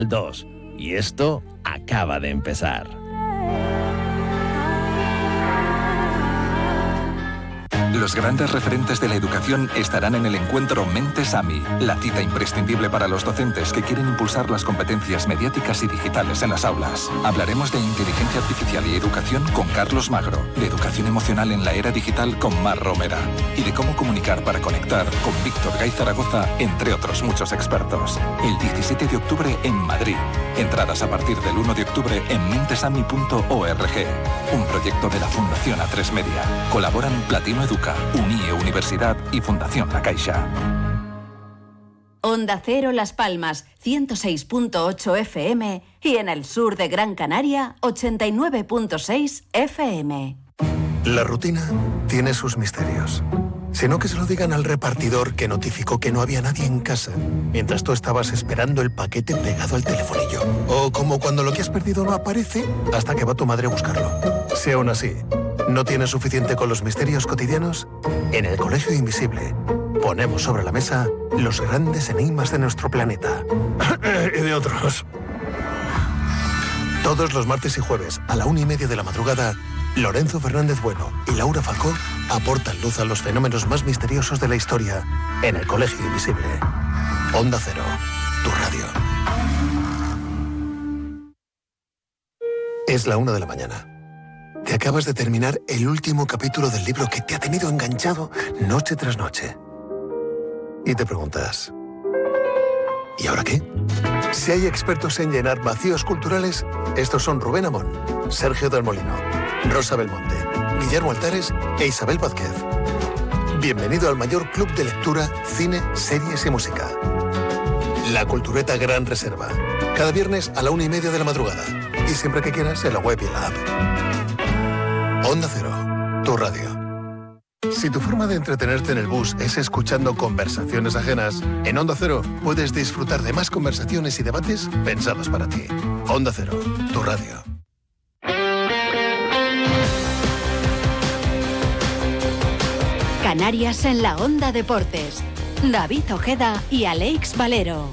2. Y esto acaba de empezar. Los grandes referentes de la educación estarán en el encuentro Mentes AMI, la cita imprescindible para los docentes que quieren impulsar las competencias mediáticas y digitales en las aulas. Hablaremos de inteligencia artificial y educación con Carlos Magro, de educación emocional en la era digital con Mar Romera y de cómo comunicar para conectar con Víctor Gay Zaragoza, entre otros muchos expertos. El 17 de octubre en Madrid. Entradas a partir del 1 de octubre en mentesami.org. Un proyecto de la Fundación A3 Media. Colaboran Platino Educa, UNIE Universidad y Fundación La Caixa. Onda Cero Las Palmas, 106.8 FM y en el sur de Gran Canaria, 89.6 FM. La rutina tiene sus misterios. Si no, que se lo digan al repartidor que notificó que no había nadie en casa mientras tú estabas esperando el paquete pegado al telefonillo. O como cuando lo que has perdido no aparece hasta que va tu madre a buscarlo. Si aún así no tienes suficiente con los misterios cotidianos, en el Colegio Invisible ponemos sobre la mesa los grandes enigmas de nuestro planeta. Y de otros. Todos los martes y jueves a la 1:30 de la madrugada, Lorenzo Fernández Bueno y Laura Falcó aportan luz a los fenómenos más misteriosos de la historia en el Colegio Invisible. Onda Cero, tu radio. Es la 1 de la mañana. Te acabas de terminar el último capítulo del libro que te ha tenido enganchado noche tras noche. Y te preguntas, ¿y ahora qué? Si hay expertos en llenar vacíos culturales, estos son Rubén Amón, Sergio del Molino, Rosa Belmonte, Guillermo Altares e Isabel Vázquez. Bienvenido al mayor club de lectura, cine, series y música. La Cultureta Gran Reserva. Cada viernes a la 1:30 de la madrugada. Y siempre que quieras en la web y en la app. Onda Cero, tu radio. Si tu forma de entretenerte en el bus es escuchando conversaciones ajenas, en Onda Cero puedes disfrutar de más conversaciones y debates pensados para ti. Onda Cero, tu radio. Canarias en la Onda Deportes. David Ojeda y Alex Valero.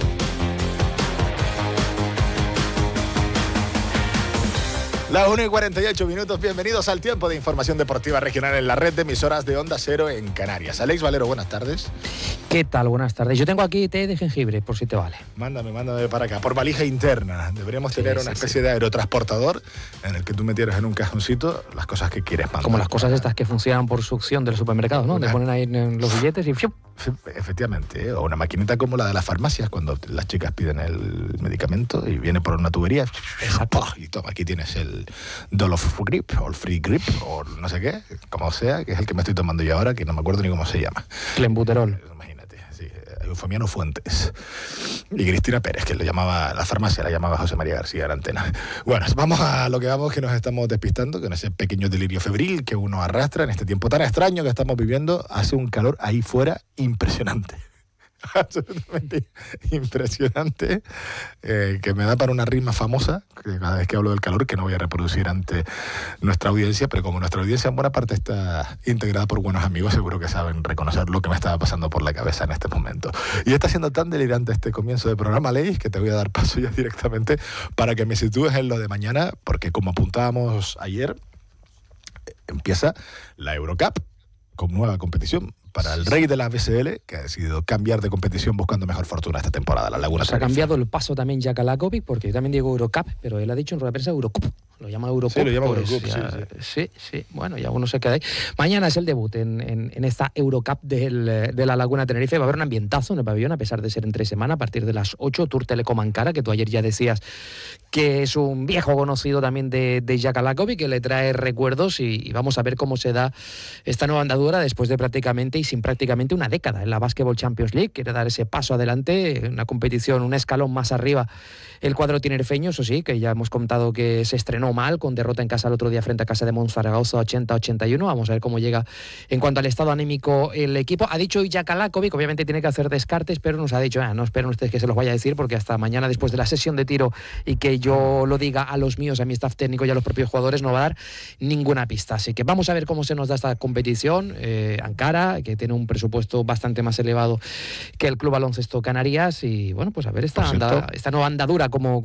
Las 1:48, bienvenidos al tiempo de información deportiva regional en la red de emisoras de Onda Cero en Canarias. Alex Valero, buenas tardes. ¿Qué tal? Buenas tardes. Yo tengo aquí té de jengibre, por si te vale. Mándame para acá, por valija interna. Deberíamos tener una especie de aerotransportador en el que tú metieras en un cajoncito las cosas que quieres mandar. Como las cosas estas que funcionan por succión de los supermercados, ¿no? Te ponen ahí en los billetes y ¡fiu! Efectivamente, o una maquinita como la de las farmacias, cuando las chicas piden el medicamento y viene por una tubería. Exacto. Y toma, aquí tienes el Dolof Grip o el Free Grip o no sé qué, como sea, que es el que me estoy tomando yo ahora, que no me acuerdo ni cómo se llama. Clenbuterol. Imagínate, sí. Eufemiano Fuentes y Cristina Pérez, que lo llamaba, la farmacia la llamaba José María García de la Antena. Bueno, vamos a lo que vamos, que nos estamos despistando con ese pequeño delirio febril que uno arrastra en este tiempo tan extraño que estamos viviendo. Hace un calor ahí fuera impresionante. Absolutamente impresionante, que me da para una rima famosa que cada vez que hablo del calor, que no voy a reproducir ante nuestra audiencia, pero como nuestra audiencia en buena parte está integrada por buenos amigos, seguro que saben reconocer lo que me estaba pasando por la cabeza en este momento. Y está siendo tan delirante este comienzo de programa, Leis, que te voy a dar paso ya directamente para que me sitúes en lo de mañana, porque como apuntábamos ayer, empieza la Eurocup con nueva competición para el rey de la BSL, que ha decidido cambiar de competición buscando mejor fortuna esta temporada. La Laguna. Se ha cambiado el paso también Jaka Lakovic, porque yo también digo Eurocup, pero él ha dicho en rueda de prensa Eurocup. Lo llama Eurocup. Sí, lo llama pues Eurocup, sí. Bueno, ya uno se queda ahí. Mañana es el debut en esta Eurocup de la Laguna Tenerife. Va a haber un ambientazo en el pabellón, a pesar de ser en 3 semanas, a partir de las 8, Tour Telecom Ankara, que tú ayer ya decías que es un viejo conocido también de Jaka Lakovic, que le trae recuerdos y vamos a ver cómo se da esta nueva andadura después de prácticamente y sin prácticamente una década en la Basketball Champions League. Quiere dar ese paso adelante, una competición, un escalón más arriba el cuadro tinerfeño, eso sí, que ya hemos contado que se estrenó mal, con derrota en casa el otro día frente a Casa de Monzaragoza 80-81. Vamos a ver cómo llega en cuanto al estado anímico el equipo. Ha dicho Jaka Lakovic, obviamente tiene que hacer descartes, pero nos ha dicho, no esperen ustedes que se los vaya a decir, porque hasta mañana, después de la sesión de tiro y que yo lo diga a los míos, a mi staff técnico y a los propios jugadores, no va a dar ninguna pista. Así que vamos a ver cómo se nos da esta competición. Ankara, que tiene un presupuesto bastante más elevado que el Club Baloncesto Canarias, y bueno, pues a ver esta nueva andadura, como